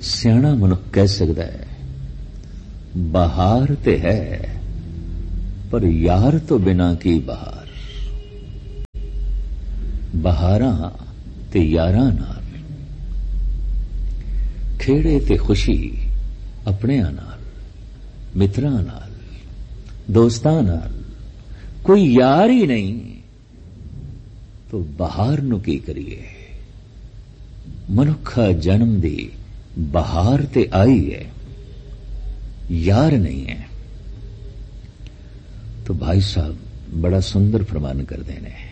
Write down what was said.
ਸਿਆਣਾ ਮਨੁੱਖ ਕਹਿ ਸਕਦਾ ਹੈ, ਬਹਾਰ ਤੇ ਹੈ ਪਰ ਯਾਰ ਤੋਂ ਬਿਨਾਂ ਕੀ ਬਹਾਰ। ਬਹਾਰਾਂ ਤੇ ਯਾਰਾਂ ਨਾਲ, ਖੇੜੇ ਤੇ ਖੁਸ਼ੀ ਆਪਣਿਆਂ ਨਾਲ, ਮਿੱਤਰਾਂ ਨਾਲ, ਦੋਸਤਾਂ ਨਾਲ, ਕੋਈ ਯਾਰ ਹੀ ਨਹੀਂ ਤੋ ਬਹਾਰ ਨੂੰ ਕੀ ਕਰੀਏ। ਮਨੁੱਖਾ ਜਨਮ ਦੀ ਬਹਾਰ ਤੇ ਆਈ ਹੈ, यार नहीं है। तो भाई साहब बड़ा सुंदर फरमान कर देने हैं।